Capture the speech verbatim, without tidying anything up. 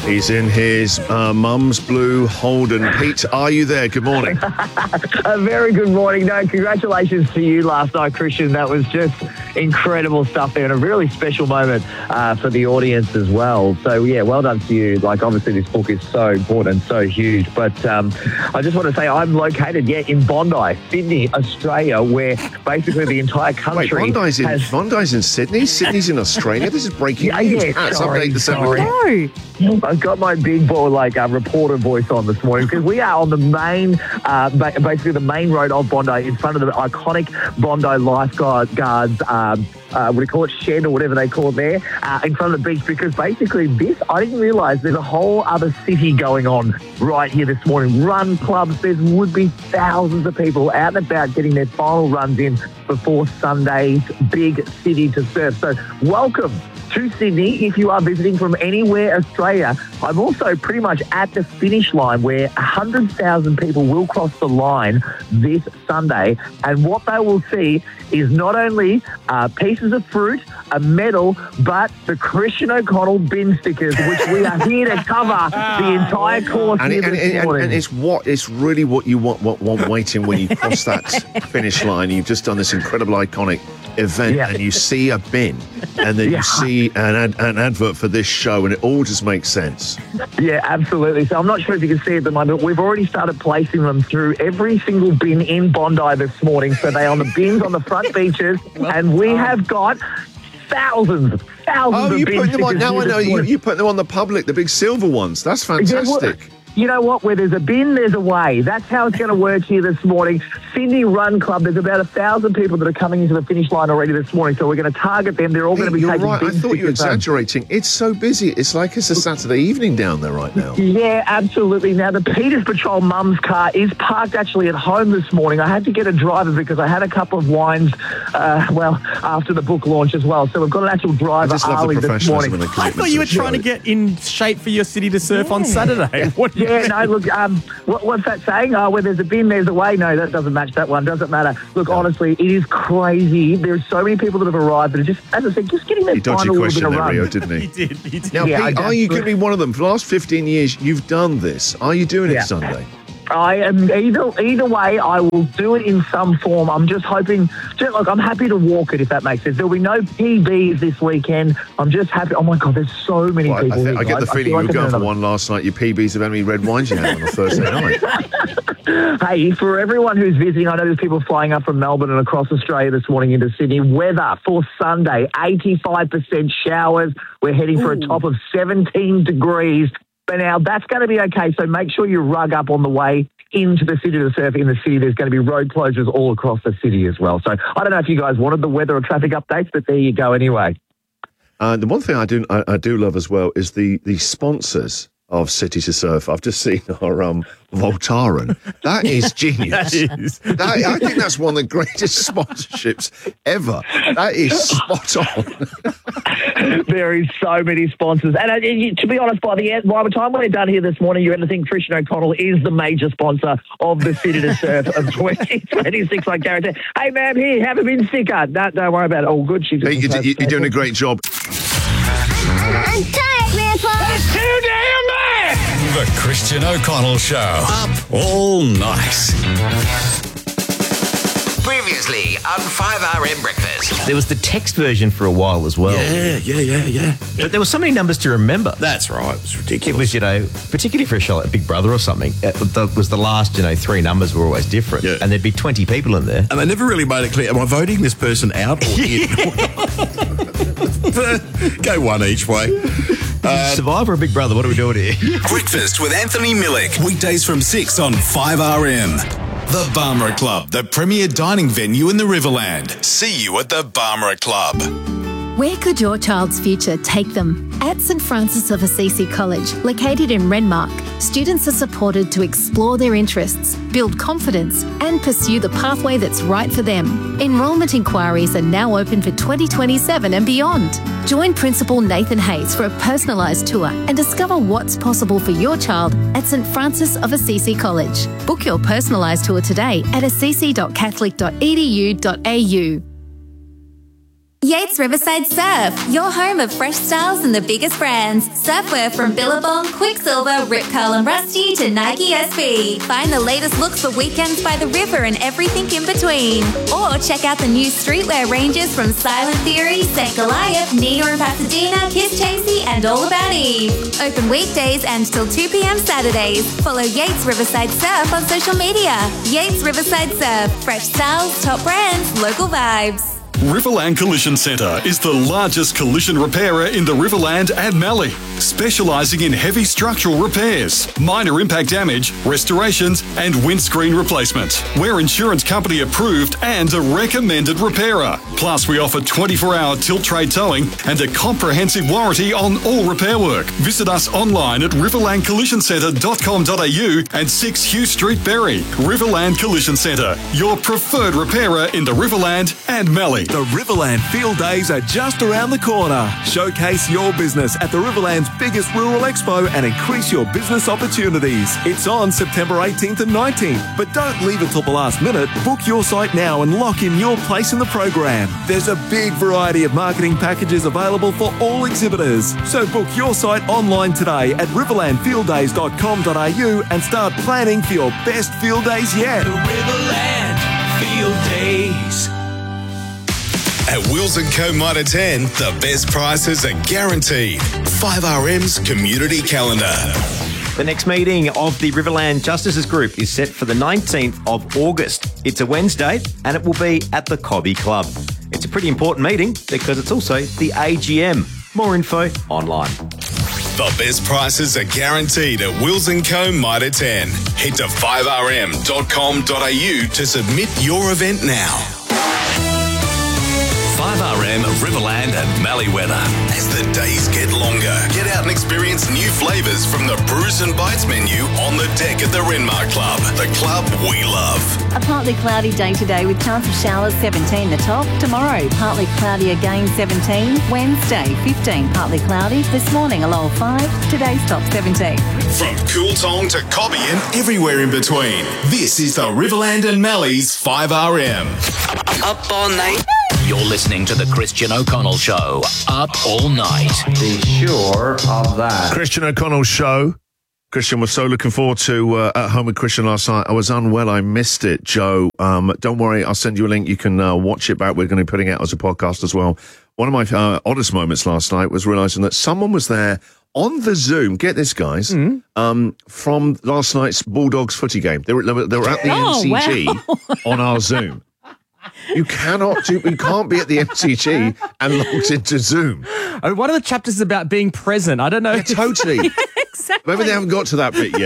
He's in his uh, mum's blue Holden. Pete, are you there? Good morning. A very good morning. No, congratulations to you last night, Christian. That was just incredible stuff there and a really special moment uh, for the audience as well. So, yeah, well done to you. Like, obviously, this book is so important, so huge. But um, I just want to say I'm located, yeah, in Bondi, Sydney, Australia, where basically the entire country Wait, Bondi's in, has... Bondi's in Sydney? Sydney's in Australia? This is breaking Yeah, news. yeah, Let's sorry, update the sorry. sound. No. I've got my big boy, like, uh, reporter voice on this morning because we are on the main, uh, ba- basically the main road of Bondi in front of the iconic Bondi Lifeguard Guards, um, uh, what do you call it, shed or whatever they call it there, uh, in front of the beach because basically this, I didn't realise there's a whole other city going on right here this morning. Run clubs, there would be thousands of people out and about getting their final runs in before Sunday's big city to surf. So welcome to Sydney if you are visiting from anywhere Australia. I'm also pretty much at the finish line where one hundred thousand people will cross the line this Sunday, and what they will see is not only uh, pieces of fruit, a medal, but the Christian O'Connell bin stickers, which we are here to cover the entire course And, here it, and, this and, morning. and it's what it's really what you want, what, want waiting when you cross that finish line. You've just done this incredible, iconic event, Yeah. and you see a bin, and then Yeah. you see an, ad, an advert for this show, and it all just makes sense. Yeah, absolutely. So I'm not sure if you can see at the moment, but we've already started placing them through every single bin in Bondi this morning. So they're on the bins on the front beaches, and we have got thousands, thousands Oh, of you bin put them on stickers now. here I know this you, morning. you put them on the public, the big silver ones. That's Yeah, well, fantastic. you know what? Where there's a bin, there's a way. That's how it's going to work here this morning. Sydney Run Club, there's about a thousand people that are coming into the finish line already this morning, so we're going to target them. They're all going to be You're taking right. I bin thought you were stickers home. exaggerating. It's so busy. It's like it's a Saturday evening down there right now. Yeah, absolutely. Now, the Peters Patrol mum's car is parked actually at home this morning. I had to get a driver because I had a couple of wines, uh, well, after the book launch as well. So we've got an actual I driver, just love Ali, the this professionalism morning. and the I commitment thought to you were the show. trying to get in shape for your city to surf on Saturday. What? Yeah, no, look, um, what, what's that saying? Oh, where there's a bin, there's a way. No, that doesn't match that one. Doesn't matter. Look, honestly, it is crazy. There's so many people that have arrived that are just, as I said, just getting their He dodged final your little bit question of there, run. Rio, didn't He he? did. He did. Now, Yeah, Pete, I are you just- going to be one of them? For the last fifteen years, you've done this. Are you doing Yeah. it Sunday? I am either either way. I will do it in some form. I'm just hoping. Just, look, I'm happy to walk it if that makes sense. There'll be no P Bs this weekend. I'm just happy. Oh my God, there's so many Well, I, people. I, here, think, I get the guys. feeling feel you like were I'm going for another- one last night. Your P Bs of how many red wines you had on a Thursday night. Hey, for everyone who's visiting, I know there's people flying up from Melbourne and across Australia this morning into Sydney. Weather for Sunday: eighty-five percent showers. We're heading for a top of seventeen degrees. But now that's going to be okay. So make sure you rug up on the way into the city to surf in the city. There's going to be road closures all across the city as well. So I don't know if you guys wanted the weather or traffic updates, but there you go anyway. Uh, the one thing I do I, I do love as well is the the sponsors of City to Surf. I've just seen our um, Voltaren. That is genius. That is. That, I think that's one of the greatest sponsorships ever. That is spot on. There is so many sponsors. And uh, you- to be honest, by the end, by the time we're done here this morning, you're going to think Christian O'Connell is the major sponsor of the City to Surf of twenty twenty-six, I guarantee. Hey, ma'am, here, have a bin sticker. No, don't worry about it. All good. She's Pete, you're, you're doing a great job. I'm tired, Grandpa. Too damn bad! The Christian O'Connell Show. Up all night. Previously on five R M Breakfast. There was the text version for a while as well. Yeah, yeah, yeah, yeah. But there were so many numbers to remember. That's right. It was It ridiculous. was, you know, particularly for a show like Big Brother or something, it the, was the last, you know, three numbers were always different. Yeah. And there'd be twenty people in there. And they never really made it clear, am I voting this person out or in? Go one each way. Survivor or Big Brother, what are we doing here? Breakfast with Anthony Millick. Weekdays from six on five R M. The Barmera Club, the premier dining venue in the Riverland. See you at the Barmera Club. Where could your child's future take them? At St Francis of Assisi College, located in Renmark, students are supported to explore their interests, build confidence, and pursue the pathway that's right for them. Enrolment inquiries are now open for twenty twenty-seven and beyond. Join Principal Nathan Hayes for a personalised tour and discover what's possible for your child at St Francis of Assisi College. Book your personalised tour today at assisi dot catholic dot e d u dot a u. Yates Riverside Surf, your home of fresh styles and the biggest brands. Surfwear from Billabong, Quicksilver, Rip Curl and Rusty to Nike S B. Find the latest looks for weekends by the river and everything in between. Or check out the new streetwear ranges from Silent Theory, Saint Goliath, Nina and Pasadena, Kiss Chasey and All About Eve. Open weekdays and till two p.m. Saturdays. Follow Yates Riverside Surf on social media. Yates Riverside Surf, fresh styles, top brands, local vibes. Riverland Collision Centre is the largest collision repairer in the Riverland and Mallee, specialising in heavy structural repairs, minor impact damage, restorations and windscreen replacement. We're insurance company approved and a recommended repairer. Plus we offer twenty-four hour tilt tray towing and a comprehensive warranty on all repair work. Visit us online at riverland collision centre dot com dot a u and six Hugh Street, Berry. Riverland Collision Centre, your preferred repairer in the Riverland and Mallee. The Riverland Field Days are just around the corner. Showcase your business at the Riverland's biggest rural expo and increase your business opportunities. It's on September eighteenth and nineteenth, but don't leave it till the last minute. Book your site now and lock in your place in the program. There's a big variety of marketing packages available for all exhibitors. So book your site online today at riverland field days dot com dot a u and start planning for your best field days yet. The Riverland Field Days. At Wills and Co Mitre ten, the best prices are guaranteed. five R M's Community Calendar. The next meeting of the Riverland Justices Group is set for the nineteenth of August. It's a Wednesday and it will be at the Cobby Club. It's a pretty important meeting because it's also the A G M. More info online. The best prices are guaranteed at Wills and Co Mitre ten. Head to five r m dot com dot a u to submit your event now. five R M Riverland and Mallee weather. As the days get longer, get out and experience new flavours from the Brews and Bites menu on the deck at the Renmark Club, the club we love. A partly cloudy day today with chance of showers, seventeen the top. Tomorrow, partly cloudy again, seventeen. Wednesday, fifteen, partly cloudy. This morning, a low of five. Today's top, seventeen. From Cooltong to Cobby and everywhere in between, this is the Riverland and Mallee's five R M. Up all night. You're listening to the Christian O'Connell Show. Up all night. Be sure of that. Christian O'Connell Show. Christian was so looking forward to uh, At Home with Christian last night. I was unwell. I missed it, Joe. Um, don't worry. I'll send you a link. You can uh, watch it back. We're going to be putting it out as a podcast as well. One of my uh, oddest moments last night was realising that someone was there on the Zoom. Get this, guys. Mm. Um, from last night's Bulldogs footy game. They were, they were at the oh, M C G wow. on our Zoom. You cannot do, you can't be at the M C G and logged into Zoom. Oh, one of the chapters is about being present. I don't know. Yeah, totally. Yeah, exactly. Maybe they haven't got to that bit yet.